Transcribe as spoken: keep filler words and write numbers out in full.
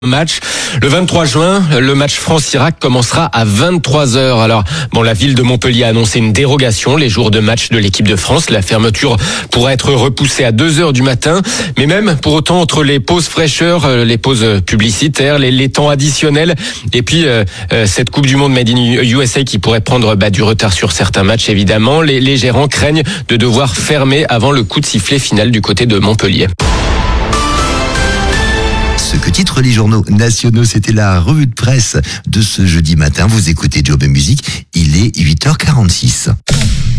Match le vingt-trois juin, le match France-Irak commencera à vingt-trois heures. Alors, bon, la ville de Montpellier a annoncé une dérogation les jours de match de l'équipe de France. La fermeture pourra être repoussée à deux heures du matin. Mais même, pour autant, entre les pauses fraîcheurs, les pauses publicitaires, les, les temps additionnels, et puis euh, cette Coupe du Monde Made in U S A qui pourrait prendre bah, du retard sur certains matchs, évidemment, les, les gérants craignent de devoir fermer avant le coup de sifflet final du côté de Montpellier. Ce que titrent les journaux nationaux, c'était la revue de presse de ce jeudi matin. Vous écoutez Job et Musique, il est huit heures quarante-six.